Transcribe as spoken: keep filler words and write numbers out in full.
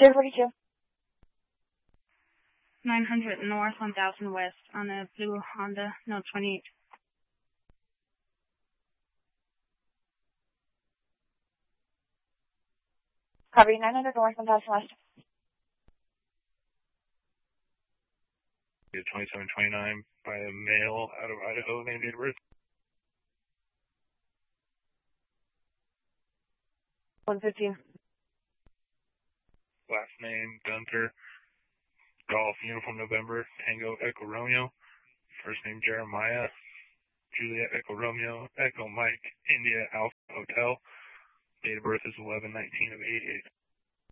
zero forty-two. nine hundred north, one thousand west on a blue Honda Note twenty-eight. Copy, nine hundred north, one thousand west. twenty-seven twenty-nine by a male out of Idaho named date of birth. one fifteen. Last name, Gunter. Golf, Uniform November, Tango, Echo Romeo. First name, Jeremiah. Juliet, Echo Romeo, Echo Mike, India, Alpha Hotel. Date of birth is eleven nineteen of eighty-eight.